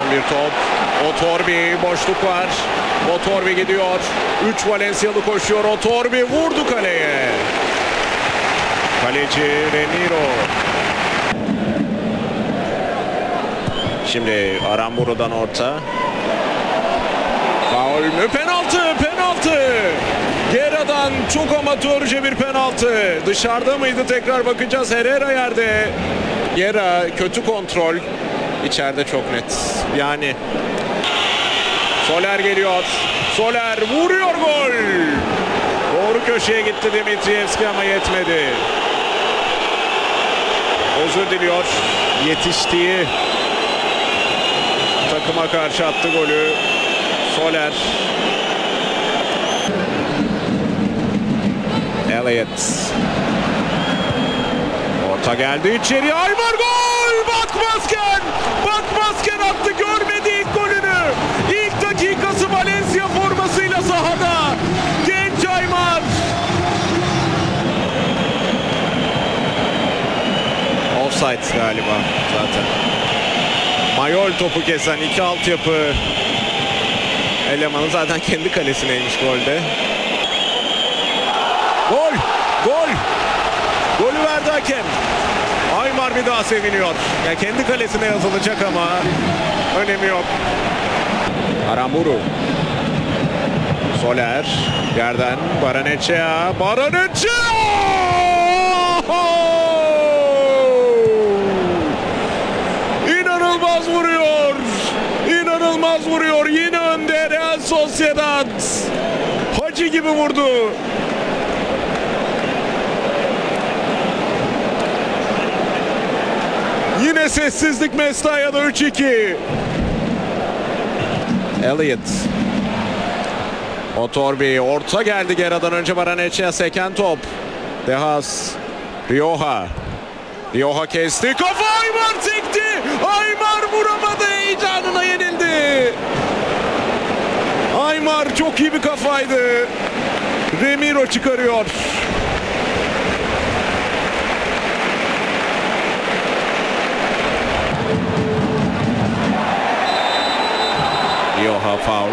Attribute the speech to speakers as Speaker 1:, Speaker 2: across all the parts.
Speaker 1: bir top. Otorbi, boşluk var. Otorbi gidiyor. 3 Valencialı koşuyor. Otorbi vurdu kaleye. Kaleci Remiro. Şimdi Aramburu'dan orta. Faul mü? Penaltı. Gera'dan çok amatörce bir penaltı. Dışarıda mıydı? Tekrar bakacağız. Herrera yerde. Gera kötü kontrol. İçeride çok net. Yani Soler geliyor. Soler vuruyor, gol. Doğru köşeye gitti Dimitrievski ama yetmedi. Özür diliyor. Yetiştiği takıma karşı attı golü. Soler. Elliot. Orta geldi içeri. Aymar gol! Bakmazken attı. Görmedi ilk golünü. İlk dakikası Valencia formasıyla sahada. Genç Aymar. Offside galiba zaten. Mayol topu kesen iki altyapı elemanı zaten kendi kalesineymiş golde. Gol! Golü verdi hakem. Aymar bir daha seviniyor. Ya kendi kalesine yazılacak ama önemi yok. Aramburu. Soler. Yerden Barrenechea. İnanılmaz vuruyor. Yine önde Real Sociedad. Hacı gibi vurdu. Yine sessizlik Mestalla'da 3-2. Elliot. Otorbi. Orta geldi Gera'dan önce Barrenechea. Seken top. Dehas. Rioja kesti. Kafa Aymar çekti. Aymar vuramadı. Heyecanına yenildi. Aymar çok iyi bir kafaydı. Remiro çıkarıyor. Rioja faul.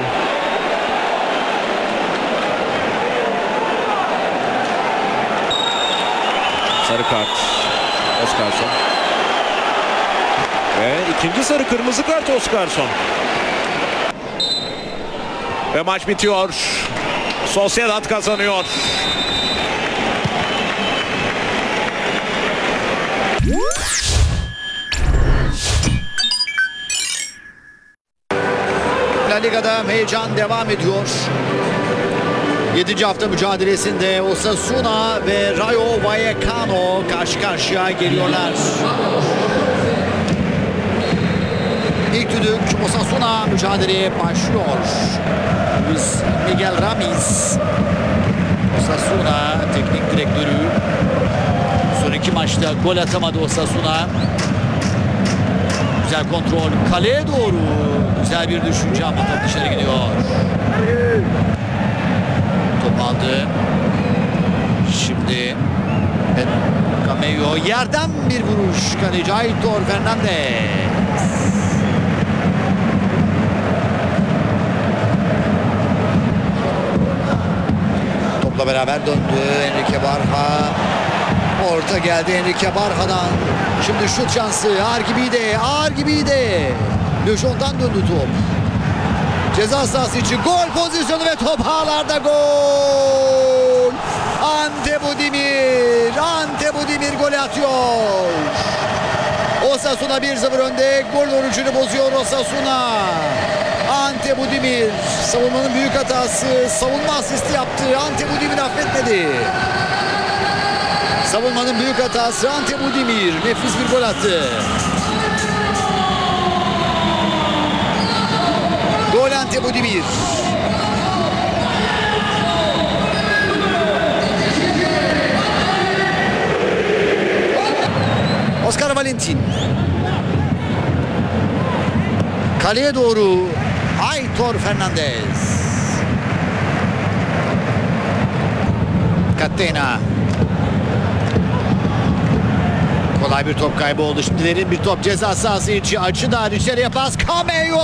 Speaker 1: Sarı kart. Oscarson. Ve ikinci sarı kırmızı kart Oscarson. Ve maç bitiyor. Sociedad kazanıyor.
Speaker 2: La Liga'da heyecan devam ediyor. 7. hafta mücadelesinde Osasuna ve Rayo Vallecano karşı karşıya geliyorlar. İlk düdük Osasuna mücadeleye başlıyor. Luis Miguel Ramiz, Osasuna teknik direktörü. Son iki maçta gol atamadı Osasuna. Güzel kontrol kaleye doğru. Güzel bir düşünce ama top dışarı gidiyor. Top aldı. Şimdi Camejo yerden bir vuruş. Kaleci Aitor Fernandez. Topla beraber döndü Enrique Barja. Orta geldi Enrique Barja'dan. Şimdi şut şansı. Ağır gibiydi. Lyojon'dan döndü top. Ceza sahası için gol pozisyonu ve top ağlarda gol. Ante Budimir golü atıyor. Osasuna 1-0 önde. Gol orucunu bozuyor Osasuna. Ante Budimir savunmanın büyük hatası. Savunma asisti yaptı. Ante Budimir affetmedi. Savunmanın büyük hatası Ante Budimir. Nefis bir gol attı. Gol Ante Budimir. Oscar Valentin. Kaleye doğru Aitor Fernandez. Catena. Kolay bir top kaybı oldu. Şimdi derin bir top ceza sahası içi. Açı da içeriye pas. Camejo.